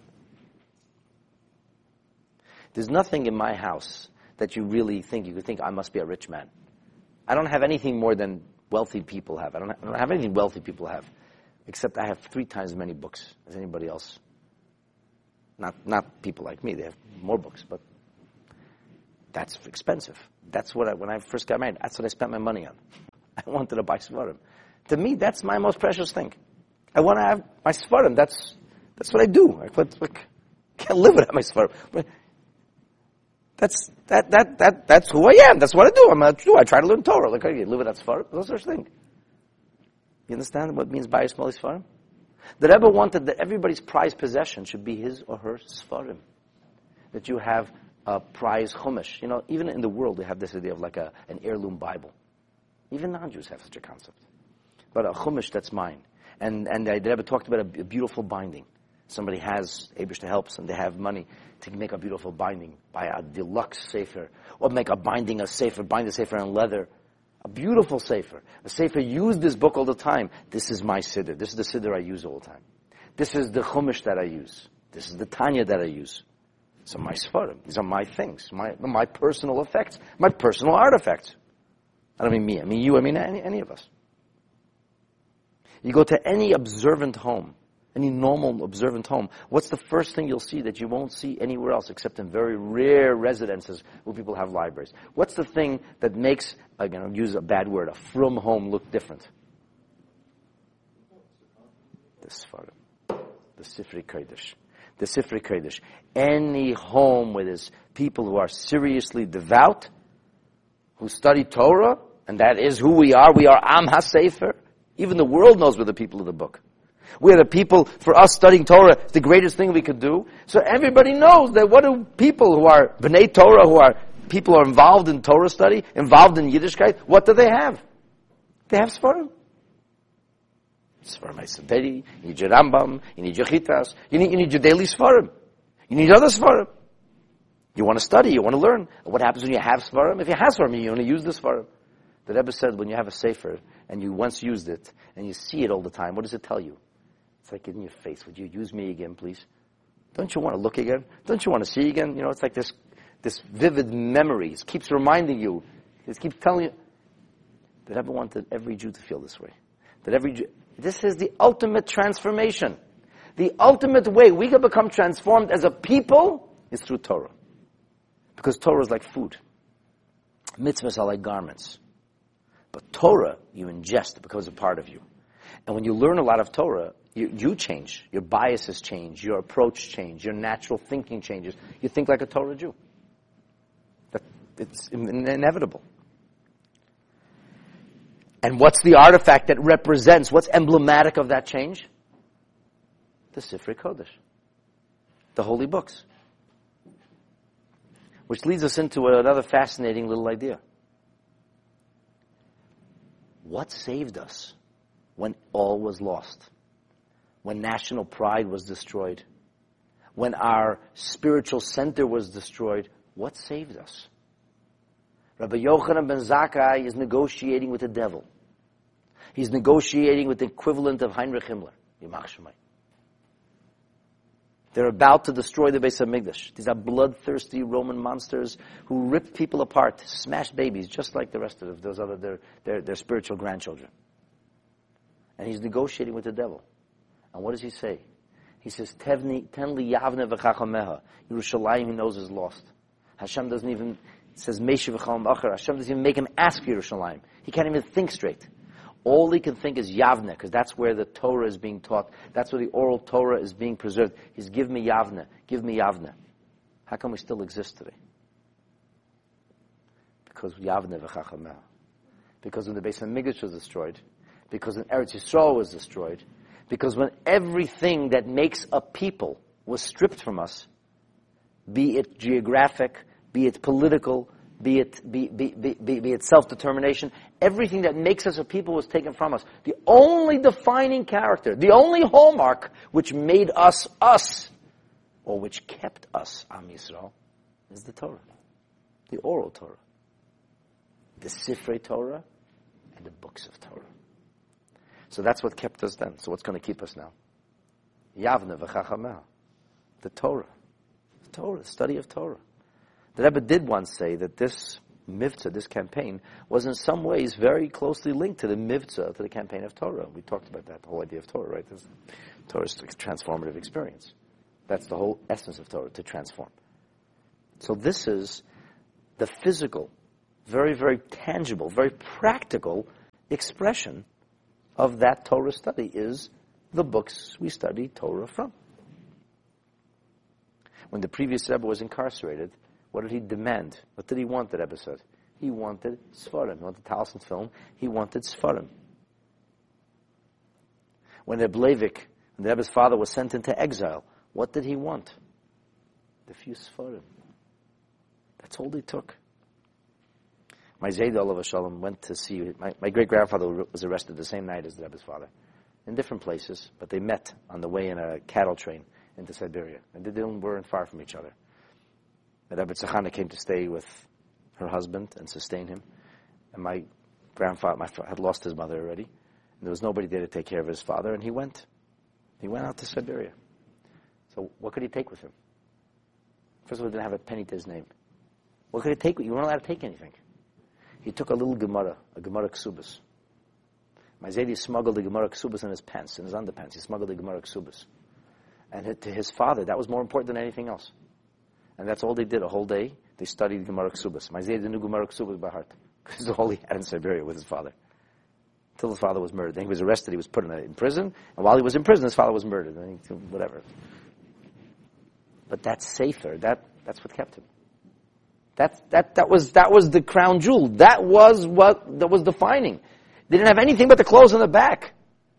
[SPEAKER 2] There's nothing in my house that you really think, you could think, I must be a rich man. I don't have anything more than wealthy people have. I don't have anything wealthy people have. Except I have 3 times as many books as anybody else. Not people like me, they have more books, but that's expensive. That's what when I first got married, that's what I spent my money on. I wanted to buy Svarim. To me, that's my most precious thing. I want to have my Svarim. That's what I do. I can't live without my Svarim. That's who I am. That's what I do. I try to learn Torah. Like, I live without Svarim. No such thing. You understand what it means by Small Svarim? The Rebbe wanted that everybody's prized possession should be his or her Svarim. That you have a prize Chumash. You know, even in the world, they have this idea of like an heirloom Bible. Even non-Jews have such a concept. But a Chumash that's mine. And the Rebbe talked about a beautiful binding. Somebody has, Eibishter helps them, they have money to make a beautiful binding, buy a deluxe sefer, or make a sefer, bind the sefer in leather. A beautiful sefer. A sefer, use this book all the time. This is my siddur. This is the siddur I use all the time. This is the Chumash that I use. This is the Tanya that I use. So my Svarim. These are my things, my personal effects, my personal artifacts. I don't mean me, I mean you, I mean any of us. You go to any observant home, any normal observant home, what's the first thing you'll see that you won't see anywhere else except in very rare residences where people have libraries? What's the thing that makes, again, I'll use a bad word, a frum home look different? The Svarim. The Sifrei Kodesh. The Sifrei Kodesh. Any home where there's people who are seriously devout, who study Torah, and that is who we are Am HaSefer. Even the world knows we're the people of the book. We're the people, for us studying Torah, it's the greatest thing we could do. So everybody knows that what do people who are B'nai Torah, people who are involved in Torah study, involved in Yiddishkeit, what do they have? They have Svarim. Svarim HaSaberi, you need your Rambam, you need your Chitas, you need your daily Svarim. You need other Svarim. You want to study, you want to learn. What happens when you have Svarim? If you have Svarim, you want to use the Svarim. The Rebbe said when you have a Sefer, and you once used it, and you see it all the time, what does it tell you? It's like in your face, would you use me again, please? Don't you want to look again? Don't you want to see again? You know, it's like this vivid memory. It keeps reminding you. It keeps telling you. The Rebbe wanted every Jew to feel this way. That every Jew, this is the ultimate transformation. The ultimate way we can become transformed as a people is through Torah. Because Torah is like food. Mitzvahs are like garments. But Torah, you ingest it becomes a part of you. And when you learn a lot of Torah, you change. Your biases change. Your approach changes. Your natural thinking changes. You think like a Torah Jew. It's inevitable. And what's the artifact that represents, what's emblematic of that change? The Sifrei Kodesh. The holy books. Which leads us into another fascinating little idea. What saved us when all was lost? When national pride was destroyed? When our spiritual center was destroyed? What saved us? Rabbi Yochanan ben Zakkai is negotiating with the devil. He's negotiating with the equivalent of Heinrich Himmler. Yimach Shemai. They're about to destroy the Beis HaMikdash. These are bloodthirsty Roman monsters who rip people apart, smash babies, just like the rest of those other their spiritual grandchildren. And he's negotiating with the devil. And what does he say? He says, ten li yavne v'chachameha. Yerushalayim, he knows, is lost. Hashem doesn't even, it says, Meshe v'chalam acher. Hashem doesn't even make him ask for Yerushalayim. He can't even think straight. All he can think is Yavne, because that's where the Torah is being taught. That's where the oral Torah is being preserved. He's, give me Yavne, give me Yavne. How come we still exist today? Because Yavne v'chachameh. Because when the Beis HaMikdash was destroyed, because when Eretz Yisrael was destroyed, because when everything that makes a people was stripped from us, be it geographic, be it political, be it self-determination, everything that makes us a people was taken from us. The only defining character, the only hallmark which made us us, or which kept us, Am Yisrael, is the Torah. The oral Torah. The Sifrei Torah and the books of Torah. So that's what kept us then. So what's going to keep us now? Yavne v'chachameh. The Torah. The Torah, the study of Torah. The Rebbe did once say that this Mivtza, this campaign, was in some ways very closely linked to the Mivtza, to the campaign of Torah. We talked about that, the whole idea of Torah, right? Torah is a transformative experience. That's the whole essence of Torah, to transform. So this is the physical, very, very tangible, very practical expression of that Torah study is the books we study Torah from. When the previous Rebbe was incarcerated, what did he demand? What did he want, that Rebbe said? He wanted Sfarim. He wanted Talmud film. He wanted Sfarim. When Rebbe Leivik, when the Rebbe's father was sent into exile, what did he want? The few Sfarim. That's all he took. My Zayd Olav Shalom went to see, my great-grandfather was arrested the same night as the Rebbe's father, in different places, but they met on the way in a cattle train into Siberia, and they weren't far from each other. The Rebbe Tzachana came to stay with her husband and sustain him, and my grandfather had lost his mother already, and there was nobody there to take care of his father, and he went out to Siberia. So what could he take with him? First of all, he didn't have a penny to his name. What could he take? You weren't allowed to take anything. He took a little Gemara, a Gemara Ksubas. My Zaydi smuggled the Gemara Ksubas in his pants, in his underpants. He smuggled the Gemara Ksubas. And to his father, that was more important than anything else. And that's all they did a whole day. They studied Gemara Ksubas. My Zaydi knew Gemara Ksubas by heart. Because it's all he had in Siberia with his father. Until his father was murdered. Then he was arrested. He was put in prison. And while he was in prison, his father was murdered. And whatever. But that's safer. That's what kept him. That was the crown jewel. That was defining. They didn't have anything but the clothes on the back.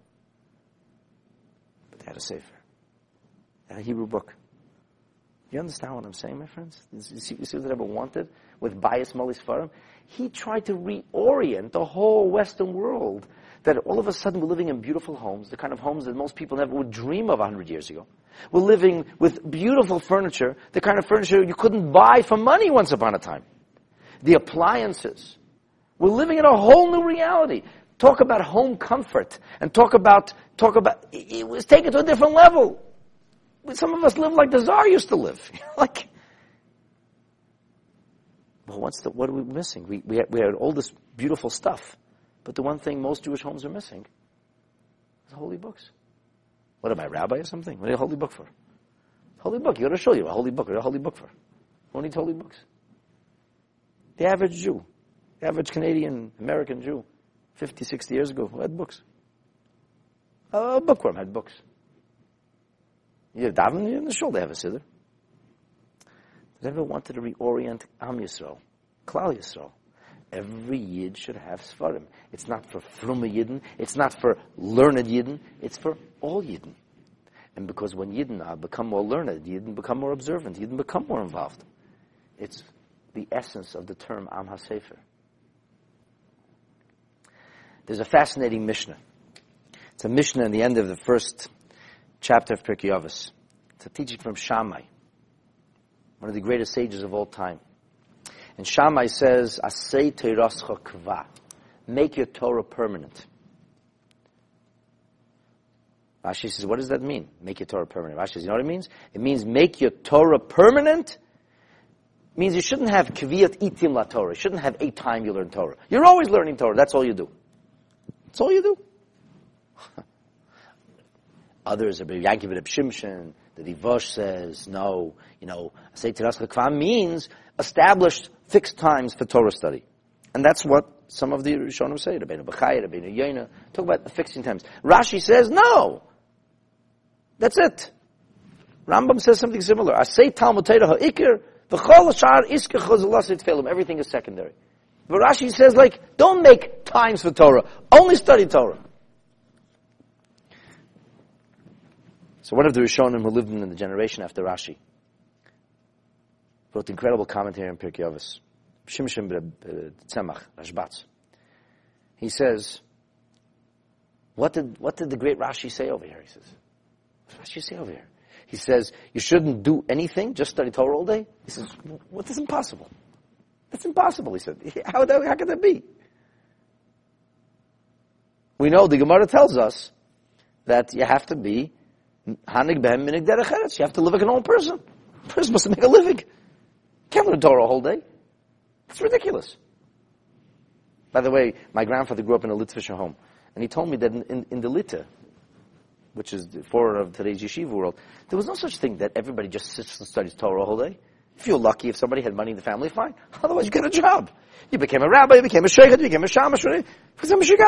[SPEAKER 2] But they had a sefer. They had a Hebrew book. You understand what I'm saying, my friends? You see what the Rebbe wanted with Bias Molis Farim? He tried to reorient the whole Western world. That all of a sudden we're living in beautiful homes, the kind of homes that most people never would dream of 100 years ago. We're living with beautiful furniture, the kind of furniture you couldn't buy for money once upon a time. The appliances. We're living in a whole new reality. Talk about home comfort and talk about, it was taken to a different level. Some of us live like the Tsar used to live. But what are we missing? We had all this beautiful stuff. But the one thing most Jewish homes are missing is holy books. What am I, rabbi or something? What do you need a holy book for? Holy book. You got to show you a holy book. What are a holy book for? Who needs holy books? The average Jew, the average Canadian, American Jew, 50, 60 years ago, who had books? A bookworm had books. You daven, you're in the shul, they have a siddur. They never wanted to reorient Am Yisrael, Klal Yisrael. Every Yid should have Sfarim. It's not for Frumme Yidden. It's not for learned Yidden. It's for all Yidden. And because when Yidden become more learned, Yidden become more observant, Yidden become more involved. It's the essence of the term Am HaSefer. There's a fascinating Mishnah. It's a Mishnah in the end of the first chapter of Pirkei Avos. It's a teaching from Shammai, one of the greatest sages of all time. And Shammai says, Asei teirascha kva. Make your Torah permanent. Rashi says, what does that mean? Make your Torah permanent. Rashi says, you know what it means? It means make your Torah permanent. It means you shouldn't have kviyat itim la Torah. You shouldn't have a time you learn Torah. You're always learning Torah. That's all you do. That's all you do. Others, Rabbi Yankiv and Rabbi Shimshon, the Divosh says, no, Asei teirascha kva means established fixed times for Torah study. And that's what some of the Rishonim say, Rabbeinu Bechai, Rabbeinu Yoina, talk about the fixing times. Rashi says, no. That's it. Rambam says something similar. Asay Talmud Torah ha'ikir, v'chol ha'shar isker chazulasit tefillim. Everything is secondary. But Rashi says, don't make times for Torah. Only study Torah. So one of the Rishonim who lived in the generation after Rashi wrote incredible commentary on Pirkei Avos. Shimshon Tzemach, Rashbatz. He says, what did the great Rashi say over here? He says, what did Rashi say over here? He says, you shouldn't do anything, just study Torah all day? He says, what is impossible? That's impossible, he said. How could that be? We know the Gemara tells us that you have to be Hanig Behem Minig Derech Eretz. You have to live like an old person. A person must make a living. Can't learn Torah a whole day. It's ridiculous. By the way, my grandfather grew up in a Litvischer home, and he told me that in the Litta, which is the four of today's yeshiva world, there was no such thing that everybody just sits and studies Torah all day. If you're lucky, if somebody had money in the family, fine. Otherwise, you get a job. You became a rabbi, you became a sheikh, you became a shamash,